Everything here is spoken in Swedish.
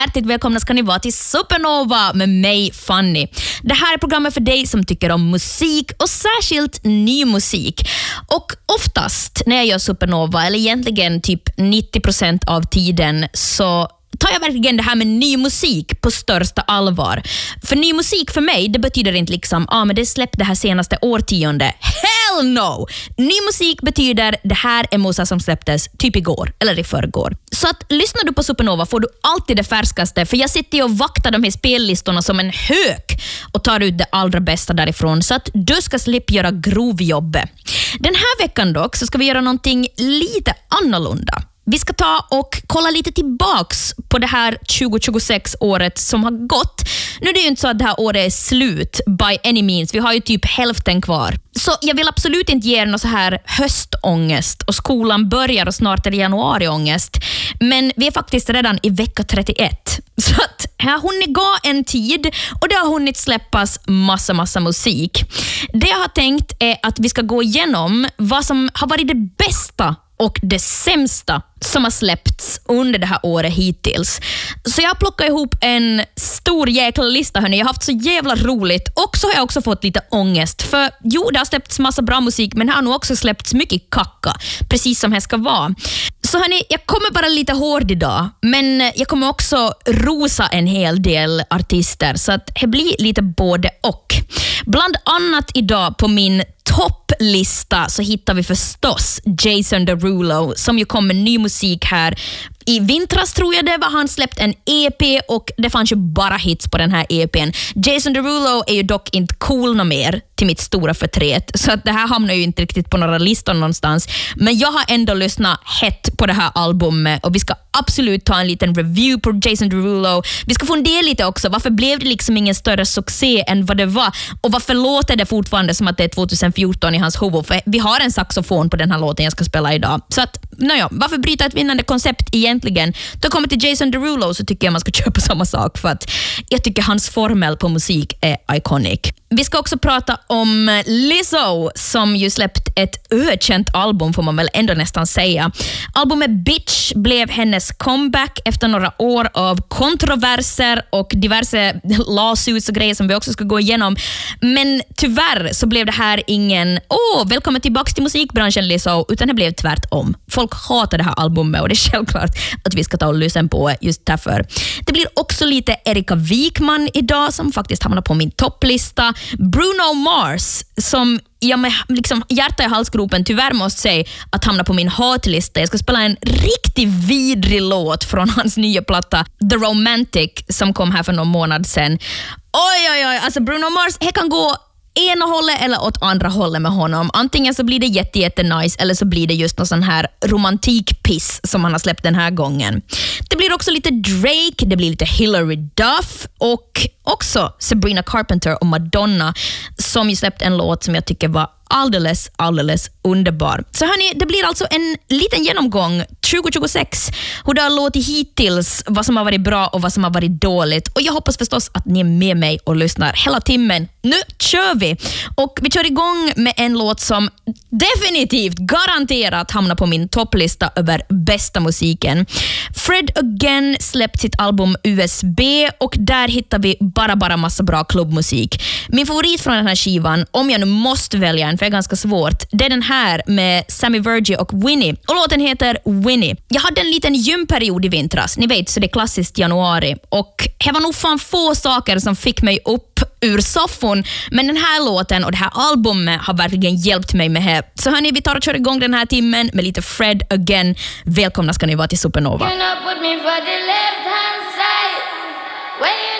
Hjärtligt välkomna ska ni vara till Supernova med mig, Fanny. Det här är programmet för dig som tycker om musik och särskilt ny musik. Och oftast när jag gör Supernova, eller egentligen typ 90% av tiden, så tar jag verkligen det här med ny musik på största allvar. För ny musik för mig, det betyder inte liksom men det släppte det här senaste årtionde. Hell no! Ny musik betyder det här är musik som släpptes typ igår eller i förrgår. Så att lyssnar du på Supernova får du alltid det färskaste, för jag sitter och vaktar de här spellistorna som en hök och tar ut det allra bästa därifrån så att du ska slippa göra grovjobbet. Den här veckan dock så ska vi göra någonting lite annorlunda. Vi ska ta och kolla lite tillbaks på det här 2026-året som har gått. Nu är det ju inte så att det här året är slut by any means. Vi har ju typ hälften kvar. Så jag vill absolut inte ge er någon så här höstångest och skolan börjar och snart är det januariångest. Men vi är faktiskt redan i vecka 31. Så att här har hunnit gå en tid och det har hunnit släppas massa musik. Det jag har tänkt är att vi ska gå igenom vad som har varit det bästa och det sämsta som har släppts under det här året hittills. Så jag har plockat ihop en stor jäkla lista, hörni. Jag har haft så jävla roligt. Och så har jag också fått lite ångest. För jo, det har släppts massa bra musik, men det har nog också släppts mycket kacka. Precis som det ska vara. Så hörni, jag kommer bara lite hård idag. Men jag kommer också rosa en hel del artister. Så att det blir lite både och. Bland annat idag på min topplista så hittar vi förstås Jason Derulo, som ju kom med ny musik här i vintras, tror jag det var. Han släppt en EP och det fanns ju bara hits på den här EPn. Jason Derulo är ju dock inte cool nå mer, till mitt stora förtret, så att det här hamnar ju inte riktigt på några listor någonstans. Men jag har ändå lyssnat hett på det här albumet och vi ska absolut ta en liten review på Jason Derulo. Vi ska fundera lite också, varför blev det liksom ingen större succé än vad det var? Och varför låter det fortfarande som att det är 2014 i hans huvud? För vi har en saxofon på den här låten jag ska spela idag. Så att, varför bryta ett vinnande koncept egentligen? Då kommer till Jason Derulo så tycker jag man ska köpa samma sak, för att jag tycker hans formel på musik är iconic. Vi ska också prata om Lizzo, som ju släppt ett ökänt album, får man väl ändå nästan säga. Albumet Bitch blev hennes comeback efter några år av kontroverser och diverse lawsuits och grejer som vi också ska gå igenom. Men tyvärr så blev det här ingen välkommen tillbaka till musikbranschen Lizzo, utan det blev tvärtom. Folk hatar det här albumet och det är självklart att vi ska ta och lyssna på just därför. Det blir också lite Erika Wikman idag, som faktiskt hamnar på min topplista. Bruno Mars, som jag med liksom hjärta i halsgropen tyvärr måste säga att hamna på min hatlista. Jag ska spela en riktigt vidrig låt från hans nya platta The Romantic som kom här för någon månad sedan. Oj, alltså Bruno Mars, det kan gå ena hållet eller åt andra hållet med honom. Antingen så blir det jätte nice eller så blir det just någon sån här romantikpiss som han har släppt den här gången. Det blir också lite Drake, det blir lite Hilary Duff och också Sabrina Carpenter och Madonna, som ju släppt en låt som jag tycker var alldeles underbar. Så hörni, det blir alltså en liten genomgång 2026, hur det har låtit hittills, vad som har varit bra och vad som har varit dåligt. Och jag hoppas förstås att ni är med mig och lyssnar hela timmen. Nu kör vi! Och vi kör igång med en låt som definitivt, garanterat hamnar på min topplista över bästa musiken. Fred Again släppt sitt album USB och där hittar vi bara massa bra klubbmusik. Min favorit från den här skivan, om jag nu måste välja en, för det är ganska svårt, det är den här med Sammy Vergie och Winnie. Och låten heter Winnie. Jag hade en liten gymperiod i vintras, ni vet, så det är klassiskt januari. Och det var nog fan få saker som fick mig upp ur soffan, men den här låten och det här albumet har verkligen hjälpt mig med det. Så hörni, vi tar och kör igång den här timmen med lite Fred Again. Välkomna ska ni vara till Supernova.